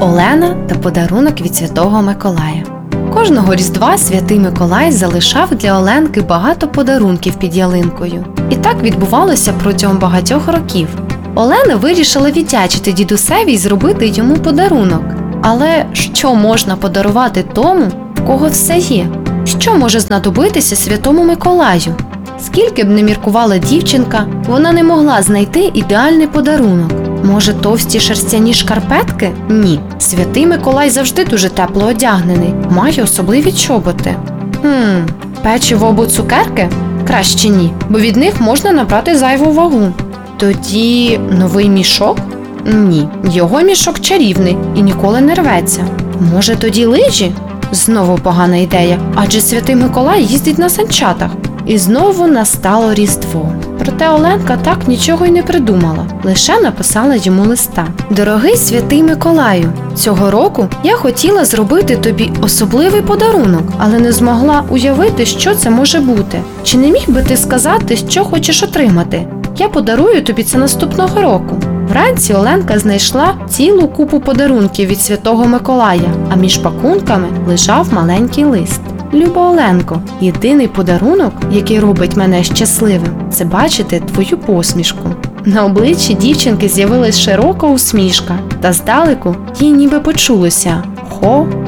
Олена та подарунок від Святого Миколая. Кожного Різдва Святий Миколай залишав для Оленки багато подарунків під ялинкою. І так відбувалося протягом багатьох років. Олена вирішила віддячити дідусеві й зробити йому подарунок. Але що можна подарувати тому, в кого все є? Що може знадобитися Святому Миколаю? Скільки б не міркувала дівчинка, вона не могла знайти ідеальний подарунок. Може, товсті шерстяні шкарпетки? Ні. Святий Миколай завжди дуже тепло одягнений, має особливі чоботи. Печиво або цукерки? Краще ні, бо від них можна набрати зайву вагу. Тоді новий мішок? Ні, його мішок чарівний і ніколи не рветься. Може, тоді лижі? Знову погана ідея, адже Святий Миколай їздить на санчатах. І знову настало Різдво. Проте Оленка так нічого й не придумала, лише написала йому листа. «Дорогий Святий Миколаю, цього року я хотіла зробити тобі особливий подарунок, але не змогла уявити, що це може бути. Чи не міг би ти сказати, що хочеш отримати? Я подарую тобі це наступного року». Вранці Оленка знайшла цілу купу подарунків від Святого Миколая, а між пакунками лежав маленький лист. «Люба Оленко, єдиний подарунок, який робить мене щасливим, це бачити твою посмішку». На обличчі дівчинки з'явилась широка усмішка, та здалеку їй ніби почулося «Хо